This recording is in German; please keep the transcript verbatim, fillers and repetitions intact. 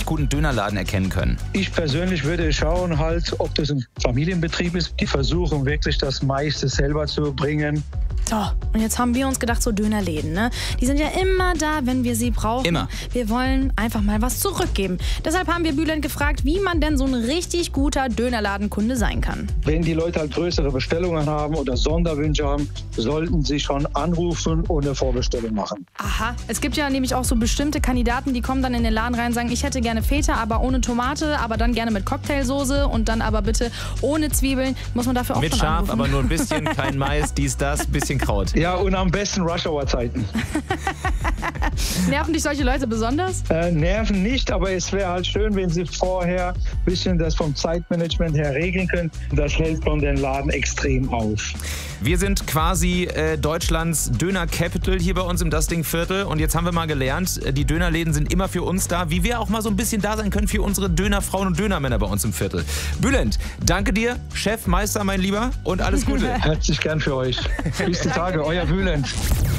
richtig guten Dönerladen erkennen können? Ich persönlich würde schauen halt, ob das ein Familienbetrieb ist. Die versuchen wirklich das meiste selber zu bringen. So, und jetzt haben wir uns gedacht, so Dönerläden, ne? Die sind ja immer da, wenn wir sie brauchen. Immer. Wir wollen einfach mal was zurückgeben. Deshalb haben wir Bülent gefragt, wie man denn so ein richtig guter Dönerladenkunde sein kann. Wenn die Leute halt größere Bestellungen haben oder Sonderwünsche haben, sollten sie schon anrufen und eine Vorbestellung machen. Aha, es gibt ja nämlich auch so bestimmte Kandidaten, die kommen dann in den Laden rein und sagen, ich hätte gerne Feta, aber ohne Tomate, aber dann gerne mit Cocktailsoße und dann aber bitte ohne Zwiebeln. Muss man dafür auch Mit schon Schaf, anrufen? aber nur ein bisschen, kein Mais, dies, das, bisschen Kraut. Ja, und am besten Rush-Hour-Zeiten. Nerven dich solche Leute besonders? Äh, nerven nicht, aber es wäre halt schön, wenn sie vorher ein bisschen das vom Zeitmanagement her regeln können. Das hält von den Laden extrem auf. Wir sind quasi äh, Deutschlands Döner-Capital hier bei uns im Das Ding Viertel. Und jetzt haben wir mal gelernt, die Dönerläden sind immer für uns da, wie wir auch mal so ein bisschen da sein können für unsere Dönerfrauen und Dönermänner bei uns im Viertel. Bülent, danke dir, Chef, Meister, mein Lieber, und alles Gute. Herzlich gern für euch. Bis die Tage, euer Bülent.